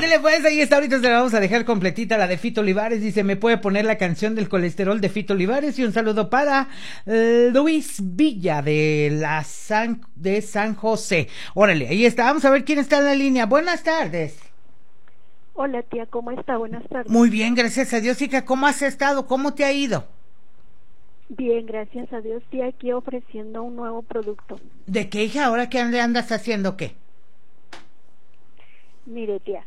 Ándale pues, ahí está, ahorita se la vamos a dejar completita, la de Fito Olivares. Dice, ¿me puede poner la canción del colesterol de Fito Olivares? Y un saludo para Luis Villa de San José. Órale, ahí está, vamos a ver quién está en la línea. Buenas tardes. Hola tía, ¿cómo está? Buenas tardes. Muy bien, gracias a Dios, hija, ¿cómo has estado? ¿Cómo te ha ido? Bien, gracias a Dios, tía, aquí ofreciendo un nuevo producto. ¿De qué, hija? ¿Ahora qué andas haciendo qué? Mire tía,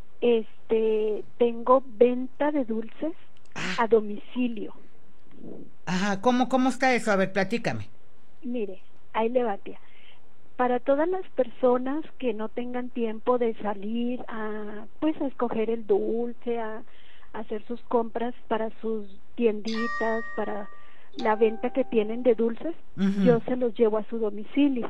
tengo venta de dulces a domicilio. Ajá, ¿cómo está eso? A ver, platícame. Mire, ahí le va tía. Para todas las personas que no tengan tiempo de salir a escoger el dulce, a hacer sus compras para sus tienditas, para la venta que tienen de dulces, yo se los llevo a su domicilio.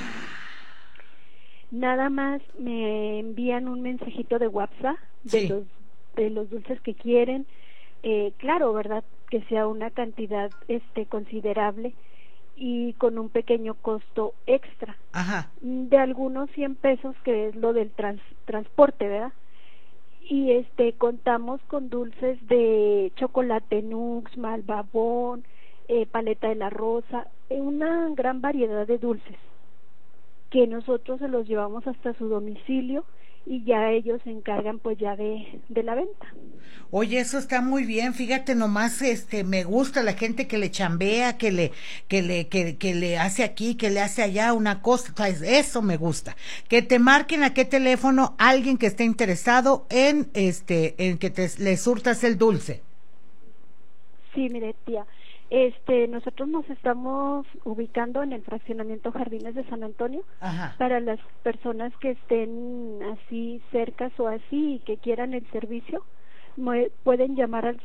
Nada más me envían un mensajito de WhatsApp de los dulces que quieren, claro, verdad, que sea una cantidad considerable y con un pequeño costo extra. Ajá. De algunos 100 pesos, que es lo del transporte, ¿verdad? Y contamos con dulces de chocolate Nux, Malvabón, paleta de la rosa, una gran variedad de dulces que nosotros se los llevamos hasta su domicilio y ya ellos se encargan pues ya de la venta. Oye, eso está muy bien, fíjate nomás, me gusta la gente que le chambea, que le hace aquí, que le hace allá una cosa, eso me gusta. Que te marquen a qué teléfono alguien que esté interesado en que le surtas el dulce. Sí, mire tía, nosotros nos estamos ubicando en el fraccionamiento Jardines de San Antonio. Ajá. Para las personas que estén así cercas o así y que quieran el servicio, pueden llamar al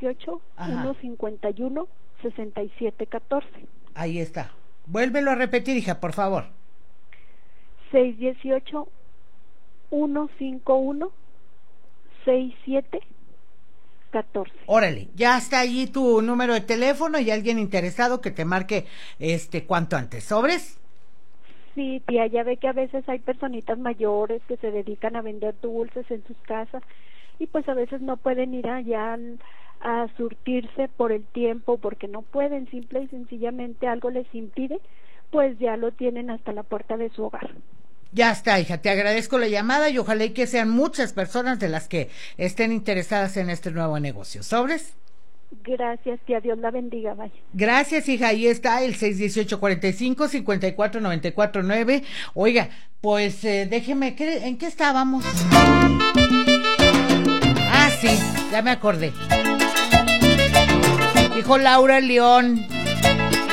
618-151-6714. Ahí está. Vuélvelo a repetir, hija, por favor. 618-151-6714. Órale, ya está allí tu número de teléfono y alguien interesado que te marque cuanto antes. ¿Sobres? Sí, tía, ya ve que a veces hay personitas mayores que se dedican a vender dulces en sus casas y pues a veces no pueden ir allá a surtirse por el tiempo, porque no pueden, simple y sencillamente algo les impide, pues ya lo tienen hasta la puerta de su hogar. Ya está, hija, te agradezco la llamada y ojalá y que sean muchas personas de las que estén interesadas en este nuevo negocio. ¿Sobres? Gracias, tía, Dios la bendiga, vaya. Gracias, hija, ahí está el 618-45-54-94-9. Oiga, pues déjeme, ¿en qué estábamos? Ah, sí, ya me acordé. Dijo Laura León.